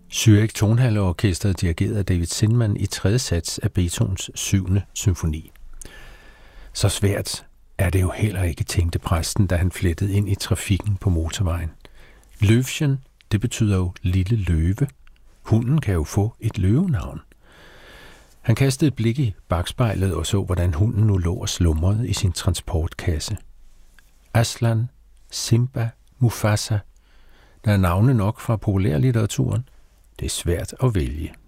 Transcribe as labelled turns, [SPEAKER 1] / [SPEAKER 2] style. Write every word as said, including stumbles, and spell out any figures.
[SPEAKER 1] Zürich Tonhalleorkester dirigeret af David Zinman i tredje sats af Beethovens syvende symfoni. Så svært er det jo heller ikke, tænkte præsten, da han flettede ind i trafikken på motorvejen. Løvchen, det betyder jo lille løve. Hunden kan jo få et løvenavn. Han kastede et blik i bagspejlet og så, hvordan hunden nu lå og slumrede i sin transportkasse. Aslan, Simba, Mufasa. Der er navne nok fra populærlitteraturen. Det er svært at vælge.